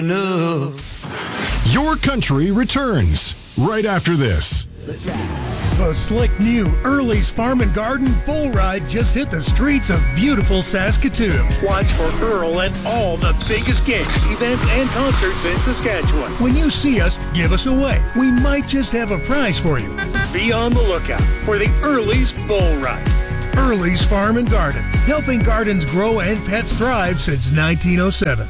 Your Country returns right after this. Let's ride. The slick new Early's Farm and Garden Bull Ride just hit the streets of beautiful Saskatoon. Watch for Earl at all the biggest games, events, and concerts in Saskatchewan. When you see us, give us a wave. We might just have a prize for you. Be on the lookout for the Early's Bull Ride. Early's Farm and Garden, helping gardens grow and pets thrive since 1907.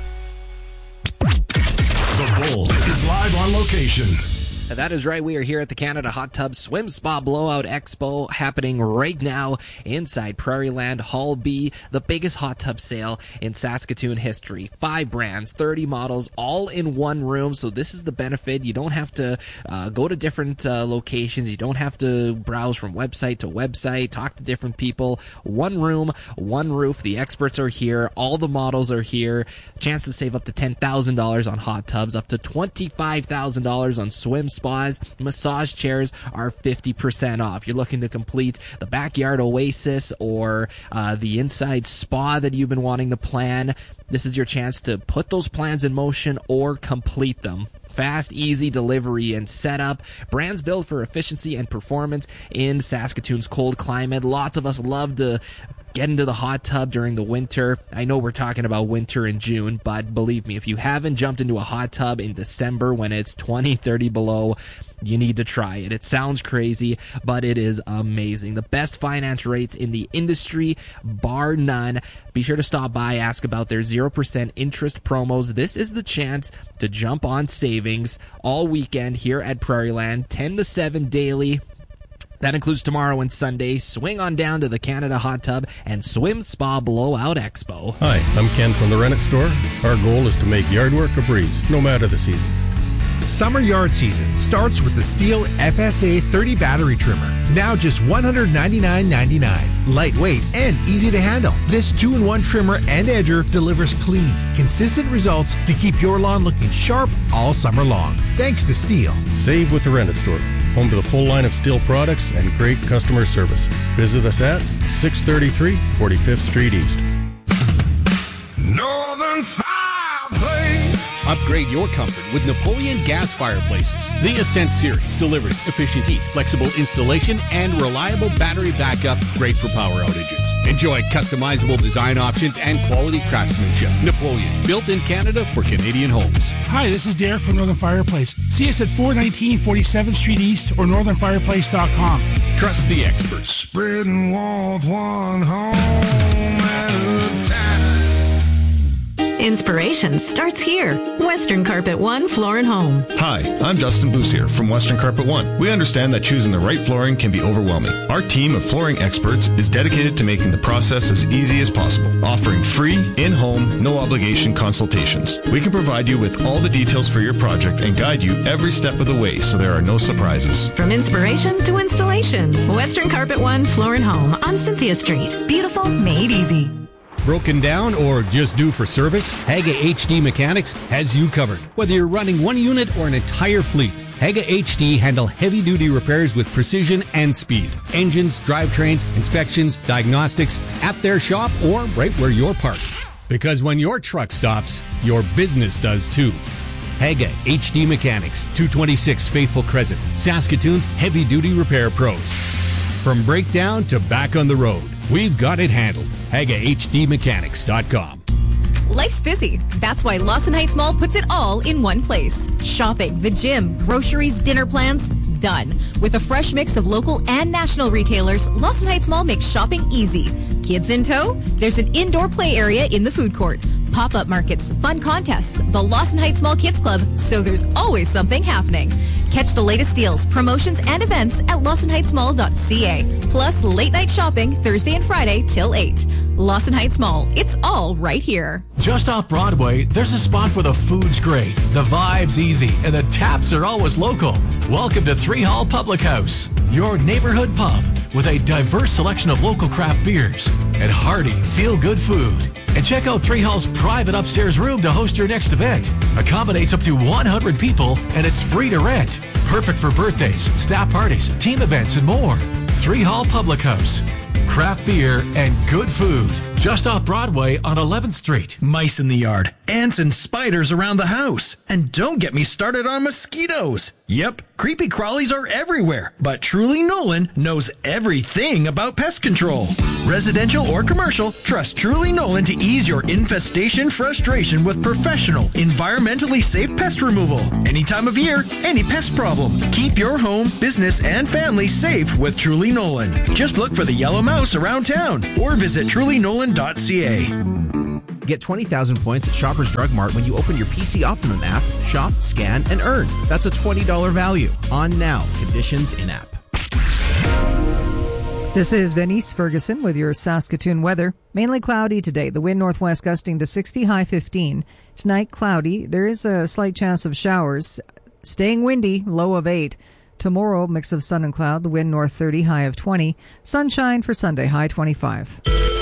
The Bull is live on location. That is right. We are here at the Canada Hot Tub Swim Spa Blowout Expo happening right now inside Prairieland Hall B, the biggest hot tub sale in Saskatoon history. 5 brands, 30 models, all in one room. So this is the benefit. You don't have to go to different locations. You don't have to browse from website to website, talk to different people. One room, one roof. The experts are here. All the models are here. Chance to save up to $10,000 on hot tubs, up to $25,000 on swim spas. Massage chairs are 50% off. You're looking to complete the backyard oasis or the inside spa that you've been wanting to plan. This is your chance to put those plans in motion or complete them. Fast, easy delivery and setup. Brands built for efficiency and performance in Saskatoon's cold climate. Lots of us love to get into the hot tub during the winter. I know we're talking about winter in June, but believe me, if you haven't jumped into a hot tub in December when it's 20, 30 below, you need to try it. It sounds crazy, but it is amazing. The best finance rates in the industry, bar none. Be sure to stop by, ask about their 0% interest promos. This is the chance to jump on savings all weekend here at Prairieland, 10 to 7 daily. That includes tomorrow and Sunday. Swing on down to the Canada Hot Tub and Swim Spa Blowout Expo. Hi, I'm Ken from the Rennet Store. Our goal is to make yard work a breeze, no matter the season. Summer yard season starts with the Stihl FSA 30 battery trimmer. Now just $199.99. Lightweight and easy to handle. This 2-in-1 trimmer and edger delivers clean, consistent results to keep your lawn looking sharp all summer long. Thanks to Stihl. Save with the Rennet Store. Home to the full line of Stihl products and great customer service. Visit us at 633 45th Street East. Northern Fireplace. Upgrade your comfort with Napoleon gas fireplaces. The Ascent series delivers efficient heat, flexible installation, and reliable battery backup, great for power outages. Enjoy customizable design options and quality craftsmanship. Napoleon, built in Canada for Canadian homes. Hi, this is Derek from Northern Fireplace. See us at 419 47th Street East or northernfireplace.com. Trust the experts. Spreading warmth one home at a time. Inspiration starts here. Western Carpet One Floor and Home. Hi, I'm Justin Boussier from Western Carpet One. We understand that choosing the right flooring can be overwhelming. Our team of flooring experts is dedicated to making the process as easy as possible, offering free, in-home, no-obligation consultations. We can provide you with all the details for your project and guide you every step of the way so there are no surprises. From inspiration to installation. Western Carpet One Floor and Home on Cynthia Street. Beautiful, made easy. Broken down or just due for service? Haga HD Mechanics has you covered. Whether you're running one unit or an entire fleet, Haga HD handle heavy-duty repairs with precision and speed. Engines, drivetrains, inspections, diagnostics, at their shop or right where you're parked. Because when your truck stops, your business does too. Haga HD Mechanics, 226 Faithful Crescent, Saskatoon's heavy-duty repair pros. From breakdown to back on the road, we've got it handled. HagaHDMechanics.com. Life's busy. That's why Lawson Heights Mall puts it all in one place. Shopping, the gym, groceries, dinner plans, done. With a fresh mix of local and national retailers, Lawson Heights Mall makes shopping easy. Kids in tow? There's an indoor play area in the food court. Pop-up markets, fun contests, the Lawson Heights Mall Kids Club, so there's always something happening. Catch the latest deals, promotions, and events at lawsonheightsmall.ca. Plus, late night shopping Thursday and Friday till 8. Lawson Heights Mall, it's all right here. Just off Broadway, there's a spot where the food's great, the vibe's easy, and the taps are always local. Welcome to Three Hall Public House, your neighborhood pub with a diverse selection of local craft beers and hearty, feel-good food. And check out Three Hall's private upstairs room to host your next event. Accommodates up to 100 people, and it's free to rent. Perfect for birthdays, staff parties, team events, and more. Three Hall Public House. Craft beer and good food. just off Broadway on 11th Street. Mice in the yard, ants and spiders around the house. And don't get me started on mosquitoes. Yep, creepy crawlies are everywhere, but Truly Nolan knows everything about pest control. Residential or commercial, trust Truly Nolan to ease your infestation frustration with professional, environmentally safe pest removal. Any time of year, any pest problem. Keep your home, business, and family safe with Truly Nolan. Just look for the yellow mouse around town or visit trulynolan.ca. Get 20,000 points at Shoppers Drug Mart when you open your PC Optimum app, shop, scan, and earn. That's a $20 value. On now. Conditions in-app. This is Venice Ferguson with your Saskatoon weather. Mainly cloudy today. The wind northwest gusting to 60, high 15. Tonight, cloudy. There is a slight chance of showers. Staying windy, low of 8. Tomorrow, mix of sun and cloud. The wind north 30, high of 20. Sunshine for Sunday, high 25.